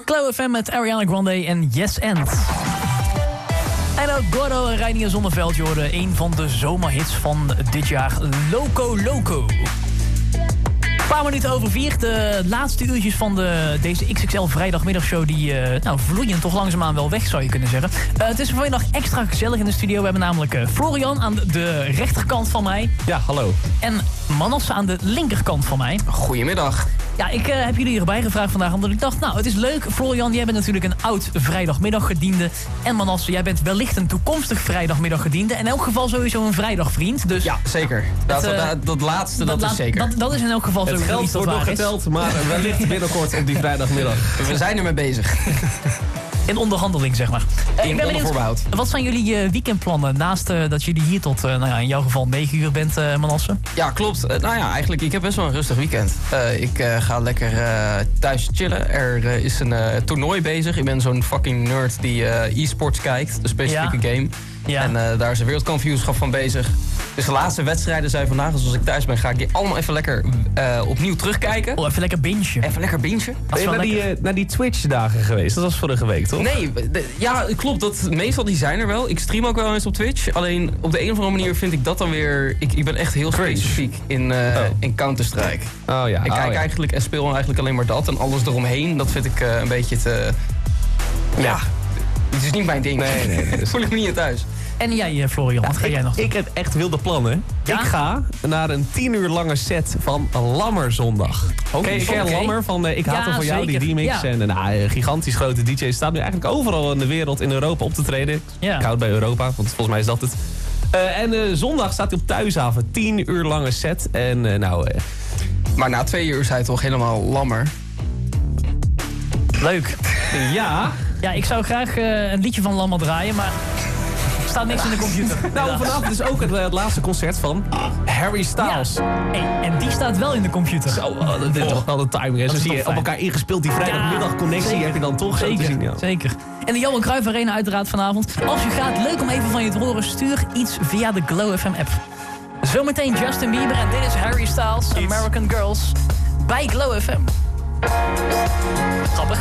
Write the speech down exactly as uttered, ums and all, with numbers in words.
Glow F M met Ariana Grande en Yes And. En ook Gordo en Reinier Zonneveld, je hoorde een van de zomerhits van dit jaar, Loco Loco. Een paar minuten over vier, de laatste uurtjes van de, deze X X L vrijdagmiddagshow... die uh, nou, vloeien toch langzaamaan wel weg, zou je kunnen zeggen. Uh, het is vanmiddag extra gezellig in de studio. We hebben namelijk uh, Florian aan de rechterkant van mij. Ja, hallo. En Manasse aan de linkerkant van mij. Goedemiddag. Ja, ik uh, heb jullie erbij gevraagd vandaag, omdat ik dacht... nou, het is leuk. Florian, jij bent natuurlijk een oud vrijdagmiddaggediende. En Manasse, jij bent wellicht een toekomstig vrijdagmiddaggediende. In elk geval sowieso een vrijdagvriend. Dus ja, zeker. Dat, het, uh, dat, dat laatste, dat, dat is zeker. Dat, dat is in elk geval het sowieso geld iets dat wordt nog waar is. geteld, maar wellicht binnenkort op die vrijdagmiddag. We zijn ermee bezig. In onderhandeling, zeg maar. Uh, In onder voorbehoud. Wat zijn jullie uh, weekendplannen naast uh, dat jullie hier tot, uh, nou ja, in jouw geval negen uur bent, uh, Manasse? Ja, klopt. Uh, nou ja, eigenlijk, ik heb best wel een rustig weekend. Uh, ik uh, ga lekker uh, thuis chillen. Er uh, is een uh, toernooi bezig. Ik ben zo'n fucking nerd die uh, e-sports kijkt, de specifieke ja. game. Ja. En uh, daar is een wereldkampioenschap van bezig. Dus de laatste wedstrijden zijn vandaag. Dus als ik thuis ben, ga ik die allemaal even lekker uh, opnieuw terugkijken. Oh, even lekker bingen. Even lekker bingen. Ben je naar die, uh, naar die Twitch-dagen geweest? Dat was vorige week, toch? Nee, de, ja, klopt. Dat, meestal die zijn er wel. Ik stream ook wel eens op Twitch. Alleen op de een of andere manier vind ik dat dan weer... Ik, ik ben echt heel Cringe. specifiek in, uh, oh. in Counter-Strike. Oh ja. Ik oh, kijk ja. eigenlijk en speel eigenlijk alleen maar dat. En alles eromheen, dat vind ik uh, een beetje te... Ja, ja, het is niet mijn ding. Nee, nee. nee. Voel ik me niet in thuis. En jij, Florian, wat Ja, ga ik, jij nog doen? Ik heb echt wilde plannen. Ja? Ik ga naar een tien uur lange set van Lammerzondag. Oh, ken je ken je oké. Lammer van uh, Ik haat Ja, hem voor jou, zeker. die remix. Ja. En een uh, gigantisch grote D J staat nu eigenlijk overal in de wereld, in Europa op te treden. Ja. Ik hou het bij Europa, want volgens mij is dat het. Uh, en uh, zondag staat hij op Thuishaven. tien uur lange set. En uh, nou... Uh, Maar na twee uur zei het toch helemaal lammer. Leuk. ja... Ja, ik zou graag uh, een liedje van Lammer draaien, maar... er staat niks in de computer. Nou, vanavond is ook het, uh, het laatste concert van Harry Styles. Ja. Hey, en die staat wel in de computer. Zo, oh, dat is toch wel de timing. Hè? Zo is zie toch je op fijn. elkaar ingespeeld. Die vrijdagmiddagconnectie Ja, heb je dan toch zo zeker, te zien. Ja. Zeker. En de Johan Cruijff Arena uiteraard vanavond. Als je gaat, leuk om even van je te horen. Stuur iets via de Glow F M app. Zometeen Justin Bieber en dit is Harry Styles, American Girls, bij Glow F M. Grappig.